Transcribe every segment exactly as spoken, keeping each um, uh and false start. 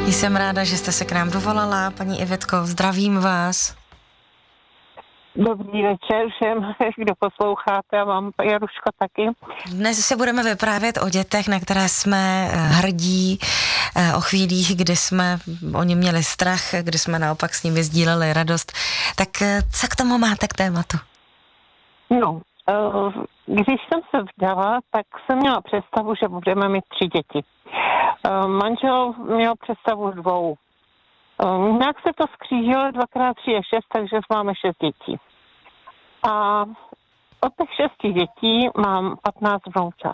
Jsem ráda, že jste se k nám dovolala, paní Ivitko, zdravím vás. Dobrý večer všem, kdo posloucháte, a mám Jaruško taky. Dnes se budeme vyprávět o dětech, na které jsme hrdí, o chvílích, kdy jsme o ně měli strach, kdy jsme naopak s nimi sdíleli radost. Tak co k tomu máte k tématu? No, když jsem se vdala, tak jsem měla představu, že budeme mít tři děti. Manžel měl představu dvou. Nějak se to skřížilo, dvakrát tři je šest, takže máme šest dětí. A od těch šesti dětí mám patnáct vnoučat.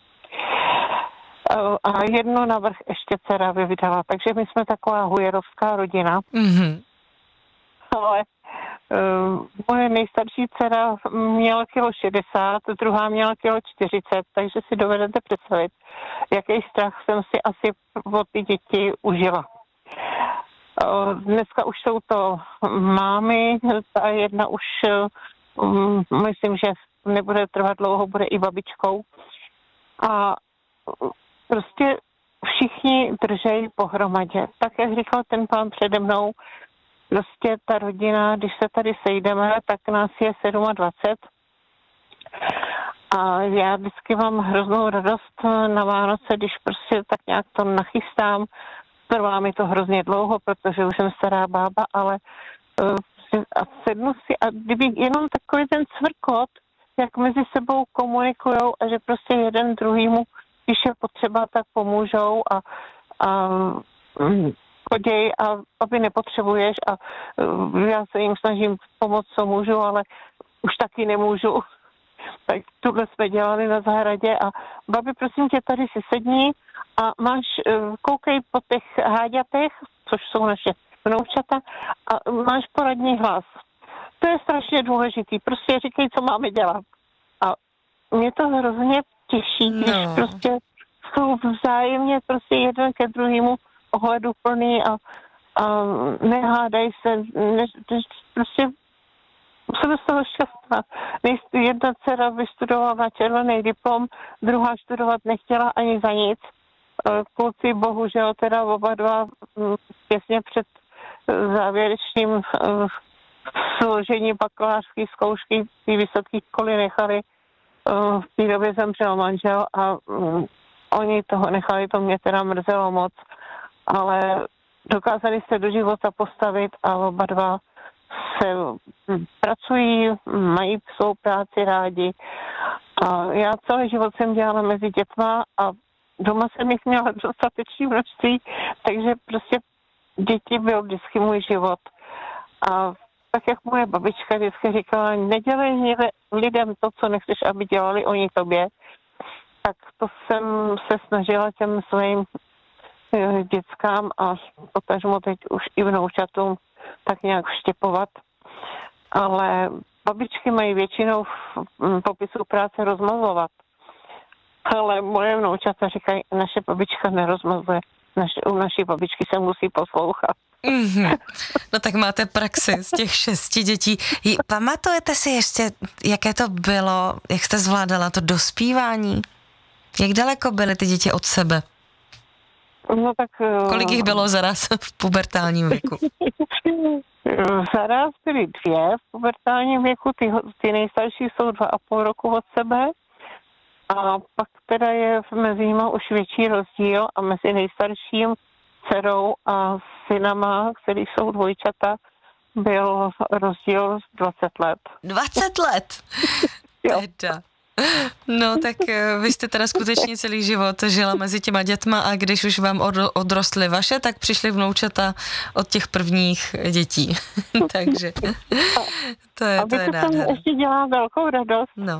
A jedno navrch ještě dcera vydala, takže my jsme taková hujerovská rodina. Mm-hmm. Ale uh, moje nejstarší dcera měla kilo šedesát, druhá měla kilo čtyřicet, takže si dovedete představit, jaký strach jsem si asi od ty děti užila. Dneska už jsou to mámy, ta jedna už um, myslím, že nebude trvat dlouho, bude i babičkou. A prostě všichni držejí pohromadě. Tak, jak říkal ten pán přede mnou, prostě ta rodina, když se tady sejdeme, tak nás je dvacet sedm. A já vždycky mám hroznou radost na Vánoce, když prostě tak nějak to nachystám. Trvá mi to hrozně dlouho, protože už jsem stará bába, ale uh, a sednu si a kdyby jenom takový ten cvrkot, jak mezi sebou komunikujou a že prostě jeden druhýmu, když je potřeba, tak pomůžou a, a um, choděj a aby nepotřebuješ a uh, já se jim snažím pomoct, co můžu, ale už taky nemůžu. Tak tuhle jsme dělali na zahradě a babi, prosím tě, tady si sedni a máš, koukej po těch háďatech, což jsou naše vnoučata, a máš poradní hlas. To je strašně důležitý, prostě říkej, co máme dělat. A mě to hrozně těší, když no. prostě jsou vzájemně prostě jeden ke druhému ohleduplný a, a nehádají se, ne, prostě jsem z toho šťastná. Jedna dcera vystudovala na červený diplom, druhá studovat nechtěla ani za nic. Kluci bohužel teda oba dva těsně před závěrečným složením bakalářské zkoušky ty vysoké školy nechali. V té době zemřel manžel a oni toho nechali, to mě teda mrzelo moc, ale dokázali se do života postavit a oba dva se pracují, mají svou práci rádi. A já celý život jsem dělala mezi dětma a doma jsem jich měla dostatečné množství, takže prostě děti byl vždycky můj život. A tak, jak moje babička vždycky říkala, nedělej lidem to, co nechceš, aby dělali oni tobě, tak to jsem se snažila těm svým dětskám a potažmo teď už i vnoučatům tak nějak vštěpovat. Ale babičky mají většinou v popisu práce rozmazovat. Ale moje vnoučata říkají, naše babička nerozmazuje. Naše, u naší babičky se musí poslouchat. Mm-hmm. No tak máte praxi z těch šesti dětí. Pamatujete si ještě, jaké to bylo, jak jste zvládala to dospívání? Jak daleko byly ty děti od sebe? No tak... Kolik jich bylo zaraz v pubertálním věku? Zaraz byly dvě v pubertálním věku, ty, ty nejstarší jsou dva a půl roku od sebe. A pak teda je mezi nimi už větší rozdíl a mezi nejstarším dcerou a synama, který jsou dvojčata, byl rozdíl dvacet let. dvacet let? Jo. Teda. No tak vy jste teda skutečně celý život žila mezi těma dětma a když už vám odrostly vaše, tak přišly vnoučata od těch prvních dětí. Takže to je, to je nádherné. A ještě dělá velkou radost. No.